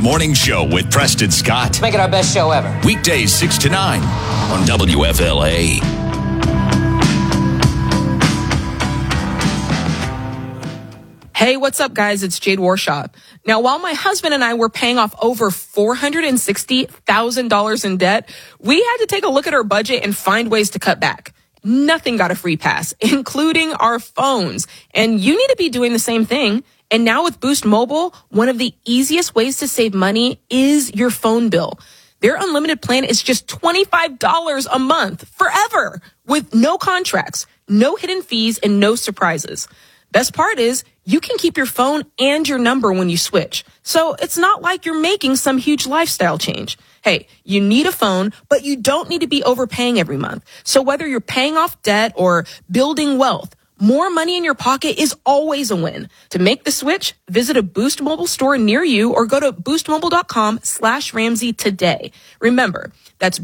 Morning Show with Preston Scott. Make it our best show ever. Weekdays 6 to 9 on WFLA. Hey, what's up, guys? It's Jade Warshaw. Now, while my husband and I were paying off over $460,000 in debt, we had to take a look at our budget and find ways to cut back. Nothing got a free pass, including our phones. And you need to be doing the same thing. And now with Boost Mobile, one of the easiest ways to save money is your phone bill. Their unlimited plan is just $25 a month forever with no contracts, no hidden fees, and no surprises. Best part is you can keep your phone and your number when you switch. So it's not like you're making some huge lifestyle change. Hey, you need a phone, but you don't need to be overpaying every month. So whether you're paying off debt or building wealth, more money in your pocket is always a win. To make the switch, visit a Boost Mobile store near you or go to boostmobile.com/Ramsey today. Remember, that's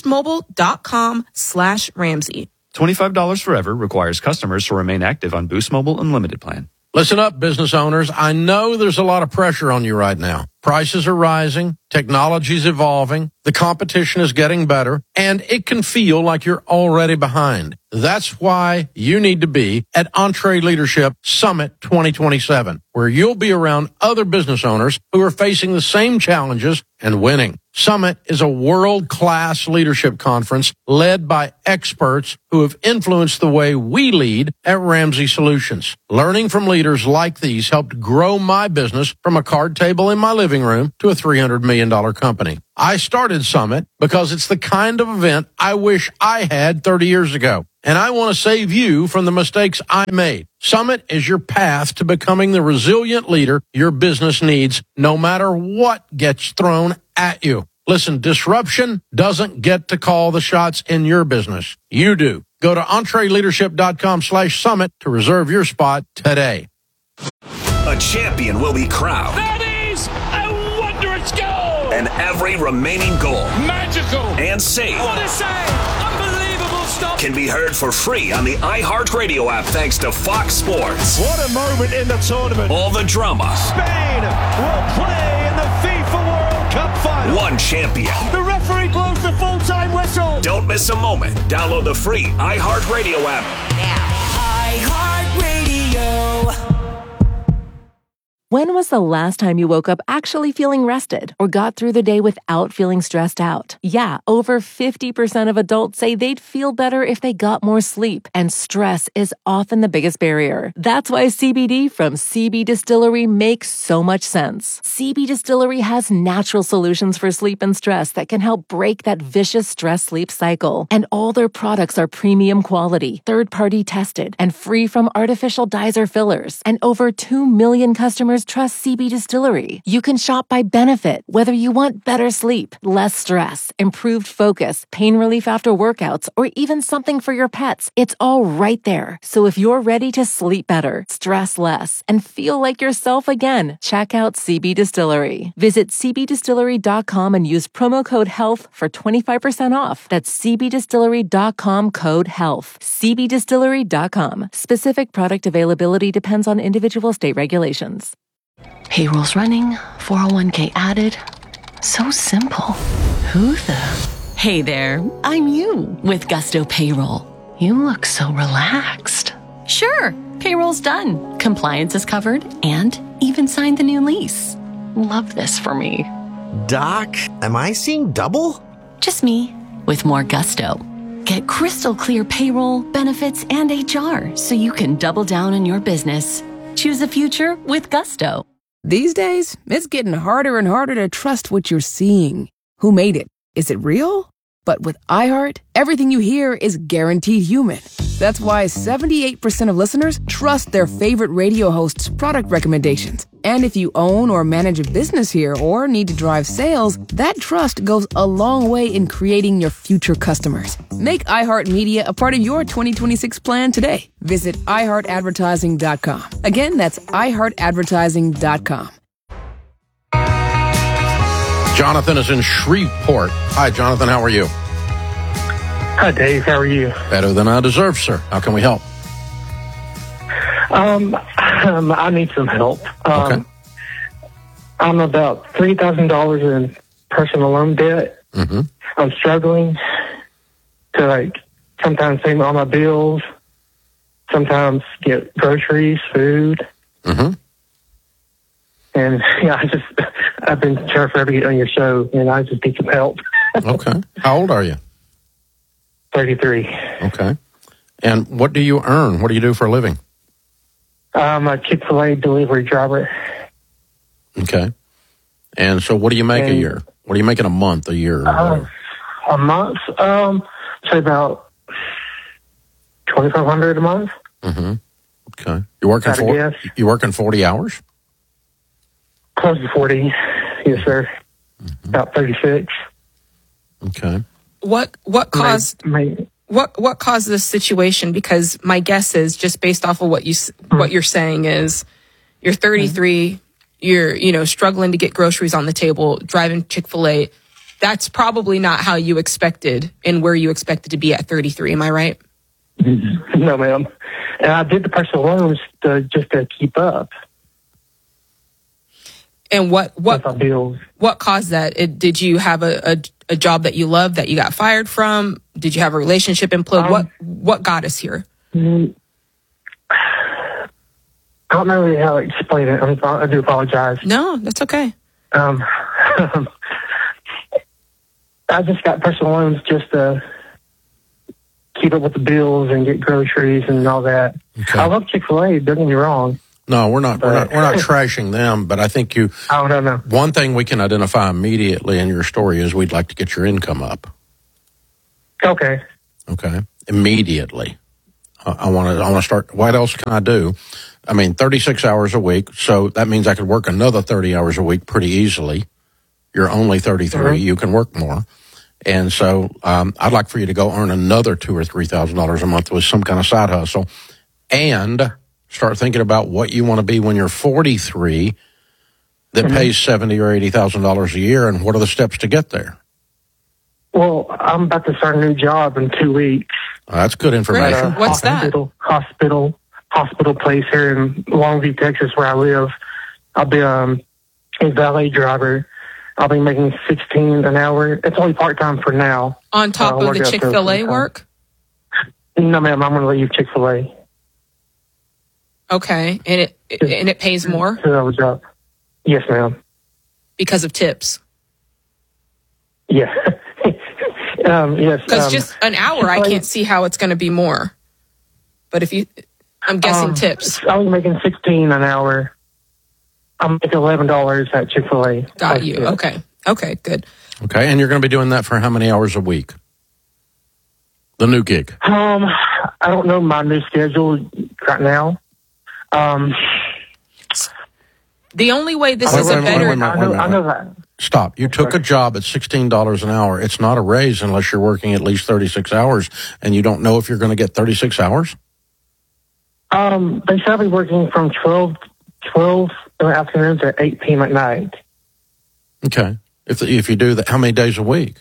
boostmobile.com/Ramsey. $25 forever requires customers to remain active on Boost Mobile Unlimited plan. Listen up, business owners. I know there's a lot of pressure on you right now. Prices are rising, technology's evolving, the competition is getting better, and it can feel like you're already behind. That's why you need to be at EntreLeadership Summit 2027, where you'll be around other business owners who are facing the same challenges and winning. Summit is a world-class leadership conference led by experts who have influenced the way we lead at Ramsey Solutions. Learning from leaders like these helped grow my business from a card table in my living room to a $300 million company. I started Summit because it's the kind of event I wish I had 30 years ago. And I want to save you from the mistakes I made. Summit is your path to becoming the resilient leader your business needs, no matter what gets thrown at you. Listen, disruption doesn't get to call the shots in your business. You do. Go to EntreLeadership.com/summit to reserve your spot today. A champion will be crowned. That is a wondrous goal! And every remaining goal. Magical! And save. What a save! Unbelievable stop! Can be heard for free on the iHeartRadio app thanks to Fox Sports. What a moment in the tournament. All the drama. Spain will play in the FIFA World Cup final. One champion. The referee blows the full-time whistle. Don't miss a moment. Download the free iHeartRadio app now. iHeartRadio. When was the last time you woke up actually feeling rested or got through the day without feeling stressed out? Yeah, over 50% of adults say they'd feel better if they got more sleep, and stress is often the biggest barrier. That's why CBD from CB Distillery makes so much sense. CB Distillery has natural solutions for sleep and stress that can help break that vicious stress-sleep cycle. And all their products are premium quality, third-party tested, and free from artificial dyes or fillers. And over 2 million customers trust CB Distillery. You can shop by benefit, whether you want better sleep, less stress, improved focus, pain relief after workouts, or even something for your pets. It's all right there. So if you're ready to sleep better, stress less, and feel like yourself again, check out CB Distillery. Visit cbdistillery.com and use promo code HEALTH for 25% off. That's cbdistillery.com code HEALTH. cbdistillery.com. Specific product availability depends on individual state regulations. Payroll's running, 401k added. So simple. Who the? Hey there, I'm you with Gusto Payroll. You look so relaxed. Sure, payroll's done. Compliance is covered and even signed the new lease. Love this for me. Doc, am I seeing double? Just me with more gusto. Get crystal clear payroll, benefits, and HR so you can double down on your business. Choose a future with Gusto. These days, it's getting harder and harder to trust what you're seeing. Who made it? Is it real? But with iHeart, everything you hear is guaranteed human. That's why 78% of listeners trust their favorite radio hosts' product recommendations. And if you own or manage a business here or need to drive sales, that trust goes a long way in creating your future customers. Make iHeartMedia a part of your 2026 plan today. Visit iHeartAdvertising.com. Again, that's iHeartAdvertising.com. Jonathan is in Shreveport. Hi, Jonathan. How are you? Hi, Dave. How are you? Better than I deserve, sir. How can we help? I need some help. Okay. I'm about $3,000 in personal loan debt. Mm-hmm. I'm struggling to, like, sometimes pay all my bills, sometimes get groceries, food. Mm-hmm. And, yeah, I've been trying forever to get on your show, and I just need some help. Okay. How old are you? 33. Okay. And what do you earn? What do you do for a living? I'm a Chick-fil-A delivery driver. Okay. And so what do you make a year? What do you make in a month, a year? A month? Say about $2,500 a month. Mm-hmm. Okay. You're working 40 hours? Close to 40. Yes, sir. Mm-hmm. About 36. Okay. What caused what caused this situation? Because my guess is, just based off of what you're saying, is you're 33, you're struggling to get groceries on the table, driving Chick-fil-A. That's probably not how you expected and where you expected to be at 33. Am I right? No, ma'am. And I did the personal loans just to keep up. And what bills. What caused that? Did you have a job that you loved that you got fired from? Did you have a relationship implode? What got us here? I don't know really how to explain it. I do apologize. No, that's okay. I just got personal loans just to keep up with the bills and get groceries and all that. Okay. I love Chick-fil-A. Don't get me wrong. No, we're not trashing them, but I think no. One thing we can identify immediately in your story is we'd like to get your income up. Okay. Okay. Immediately. I want to start. What else can I do? 36 hours a week. So that means I could work another 30 hours a week pretty easily. You're only 33. Mm-hmm. You can work more. And so, I'd like for you to go earn another $2,000 or $3,000 a month with some kind of side hustle, and start thinking about what you want to be when you're 43 that pays $70,000 or $80,000 a year, and what are the steps to get there? Well, I'm about to start a new job in 2 weeks. That's good information. What's that? Hospital place here in Longview, Texas, where I live. I'll be a valet driver. I'll be making $16 an hour. It's only part-time for now. On top of the Chick-fil-A work? No, ma'am. I'm going to leave Chick-fil-A. Okay. And it pays more? Job. Yes, ma'am. Because of tips? Yeah. Yes. Because just an hour, I can't see how it's going to be more. But I'm guessing tips. I was making $16 an hour. I'm making $11 at Chick-fil-A. Got you. Okay. Okay, good. Okay, and you're going to be doing that for how many hours a week? The new gig. I don't know my new schedule right now. The only way this is a better... I know that. Stop. You took a job at $16 an hour. It's not a raise unless you're working at least 36 hours, and you don't know if you're going to get 36 hours? They should be working from 12 in the afternoon to 8 p.m. at night. Okay. If you do that, how many days a week?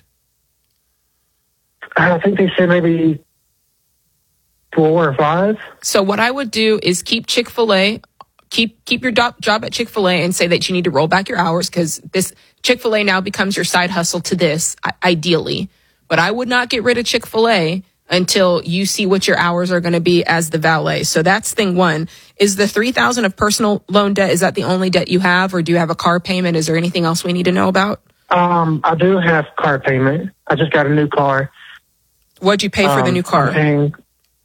I think they said maybe 4 or 5. So what I would do is keep Chick-fil-A, keep your job at Chick-fil-A, and say that you need to roll back your hours, because this Chick-fil-A now becomes your side hustle to this, ideally. But I would not get rid of Chick-fil-A until you see what your hours are going to be as the valet. So that's thing one. Is the $3,000 of personal loan debt, is that the only debt you have, or do you have a car payment? Is there anything else we need to know about? I do have car payment. I just got a new car. What'd you pay for the new car? I'm paying,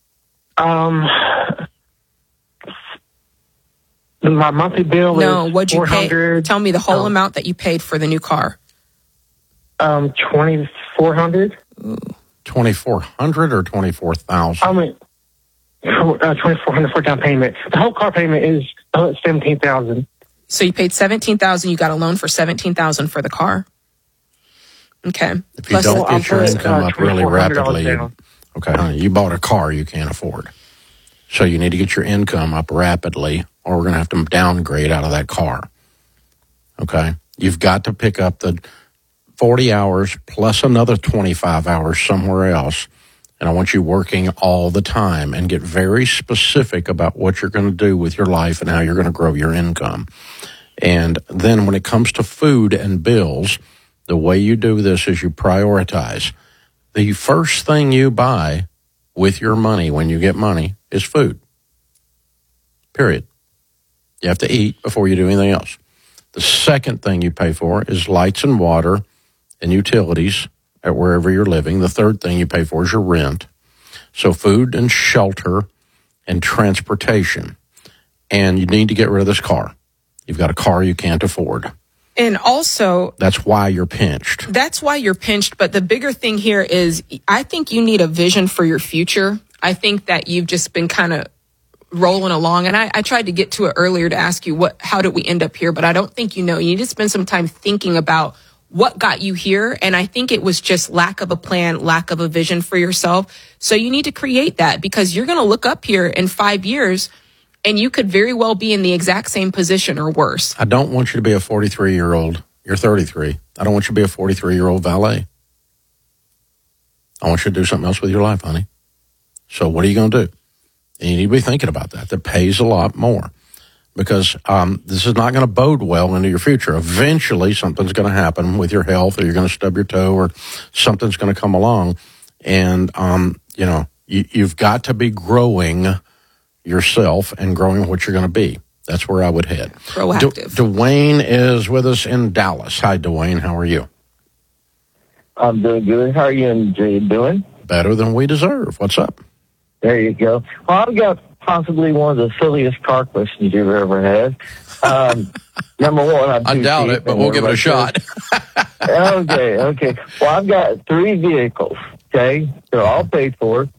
my monthly bill is what'd you $400. pay? Tell me the whole amount that you paid for the new car. $2,400. $2,400 or $24,000? $2,400 for down payment. The whole car payment is $17,000. So you paid $17,000. You got a loan for $17,000 for the car. Okay. If you don't get your income up really rapidly, okay, honey, you bought a car you can't afford. So you need to get your income up rapidly, or we're going to have to downgrade out of that car. Okay? You've got to pick up the 40 hours plus another 25 hours somewhere else. And I want you working all the time, and get very specific about what you're going to do with your life and how you're going to grow your income. And then when it comes to food and bills, the way you do this is you prioritize. The first thing you buy with your money when you get money is food. Period. You have to eat before you do anything else. The second thing you pay for is lights and water and utilities at wherever you're living. The third thing you pay for is your rent. So food and shelter and transportation. And you need to get rid of this car. You've got a car you can't afford. And also, that's why you're pinched. That's why you're pinched. But the bigger thing here is I think you need a vision for your future. I think that you've just been kind of rolling along. And I tried to get to it earlier to ask you how did we end up here? But I don't think you know. You need to spend some time thinking about what got you here. And I think it was just lack of a plan, lack of a vision for yourself. So you need to create that, because you're going to look up here in 5 years and you could very well be in the exact same position or worse. I don't want you to be a 43-year-old. You're 33. I don't want you to be a 43-year-old valet. I want you to do something else with your life, honey. So what are you going to do? And you need to be thinking about that. That pays a lot more, because this is not going to bode well into your future. Eventually, something's going to happen with your health, or you're going to stub your toe, or something's going to come along. And, you've got to be growing yourself and growing what you're going to be. That's where I would head. Proactive. Dwayne is with us in Dallas. Hi, Dwayne. How are you? I'm doing good. How are you and Jay doing? Better than we deserve. What's up? There you go. Well, I've got possibly one of the silliest car questions you've ever had. Number one, I doubt it, but we'll give it a shot. Okay. Well, I've got 3 vehicles, okay? They're all paid for.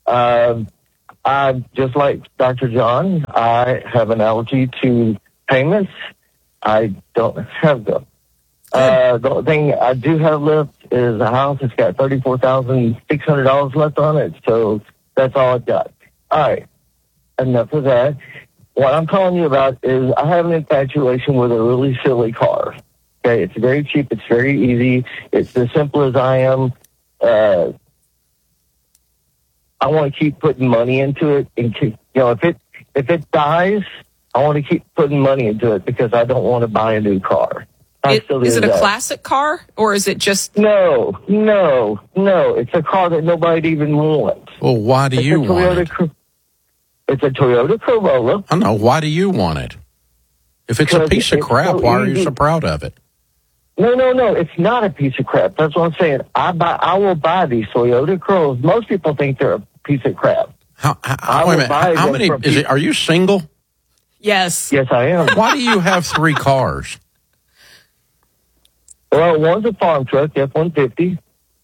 I just like Dr. John, I have an allergy to payments. I don't have them. The only thing I do have left is a house that's got $34,600 left on it, so that's all I've got. All right, enough of that. What I'm calling you about is I have an infatuation with a really silly car. Okay, it's very cheap, it's very easy, it's as simple as I am. I want to keep putting money into it, and if it dies, I want to keep putting money into it because I don't want to buy a new car. Is it a classic car, or is it just... No. It's a car that nobody even wants. Well, why do you want it? It's a Toyota Corolla. I know. Why do you want it? If it's a piece of crap, why are you so proud of it? No. It's not a piece of crap. That's what I'm saying. I will buy these Toyota Corollas. Most people think they're a piece of crap. Wait a minute. How many is it? Are you single? Yes. Yes, I am. Why do you have 3 cars? Well, one's a farm truck, F-150.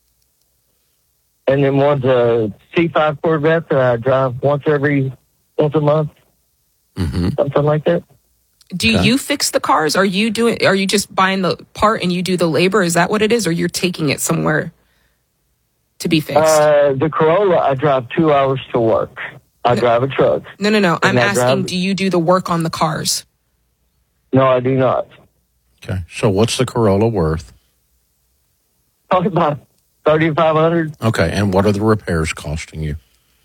And then one's a C5 Corvette that I drive once a month. Mm-hmm. Something like that. Do you fix the cars? Are you just buying the part and you do the labor? Is that what it is? Or you're taking it somewhere to be fixed? The Corolla, I drive 2 hours to work. I drive a truck. No. I'm asking, do you do the work on the cars? No, I do not. Okay. So what's the Corolla worth? Probably about $3,500. Okay. And what are the repairs costing you?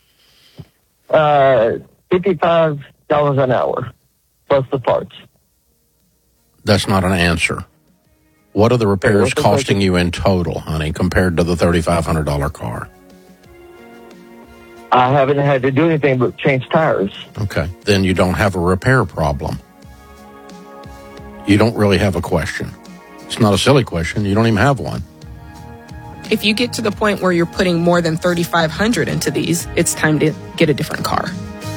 $55 an hour, plus the parts. That's not an answer. What are the repairs costing you in total, honey, compared to the $3,500 car? I haven't had to do anything but change tires. Okay. Then you don't have a repair problem. You don't really have a question. It's not a silly question. You don't even have one. If you get to the point where you're putting more than $3,500 into these, it's time to get a different car.